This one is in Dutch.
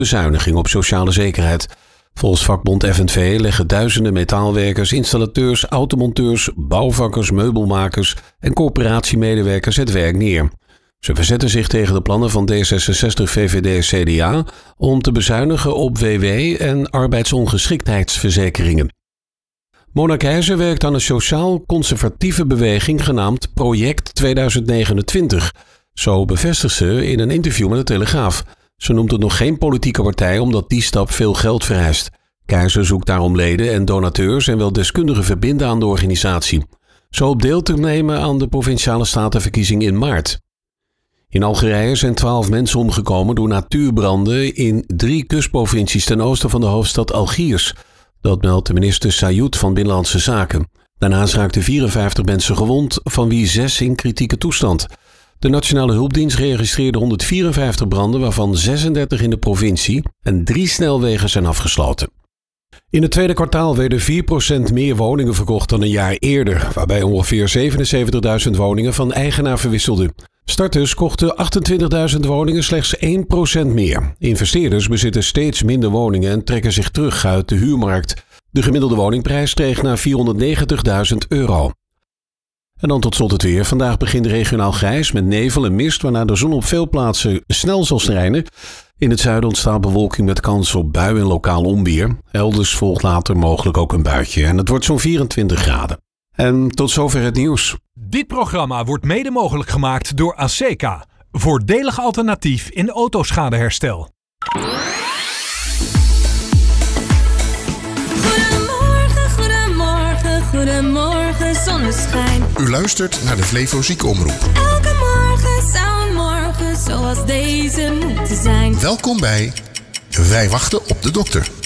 bezuiniging op sociale zekerheid. Volgens vakbond FNV leggen duizenden metaalwerkers, installateurs, automonteurs, bouwvakkers, meubelmakers en corporatiemedewerkers het werk neer. Ze verzetten zich tegen de plannen van D66, VVD en CDA om te bezuinigen op WW en arbeidsongeschiktheidsverzekeringen. Mona Keizer werkt aan een sociaal-conservatieve beweging genaamd Project 2029. Zo bevestigt ze in een interview met de Telegraaf. Ze noemt het nog geen politieke partij omdat die stap veel geld vereist. Keizer zoekt daarom leden en donateurs en wil deskundigen verbinden aan de organisatie. Zo hoopt deel te nemen aan de provinciale statenverkiezing in maart. In Algerije zijn 12 mensen omgekomen door natuurbranden in 3 kustprovincies ten oosten van de hoofdstad Algiers. Dat meldt de minister Sayoud van Binnenlandse Zaken. Daarnaast raakten 54 mensen gewond, van wie 6 in kritieke toestand. De Nationale Hulpdienst registreerde 154 branden, waarvan 36 in de provincie en 3 snelwegen zijn afgesloten. In het tweede kwartaal werden 4% meer woningen verkocht dan een jaar eerder, waarbij ongeveer 77.000 woningen van eigenaar verwisselden. Starters kochten 28.000 woningen, slechts 1% meer. Investeerders bezitten steeds minder woningen en trekken zich terug uit de huurmarkt. De gemiddelde woningprijs steeg naar €490.000. En dan tot slot het weer. Vandaag begint regionaal grijs met nevel en mist, waarna de zon op veel plaatsen snel zal schijnen. In het zuiden ontstaat bewolking met kans op bui en lokaal onweer. Elders volgt later mogelijk ook een buitje en het wordt zo'n 24 graden. En tot zover het nieuws. Dit programma wordt mede mogelijk gemaakt door ASECA. Voordelig alternatief in autoschadeherstel. Goedemorgen zonneschijn. U luistert naar de Flevo Ziekenomroep. Elke morgen zou een morgen zoals deze moeten zijn. Welkom bij Wij wachten op de dokter.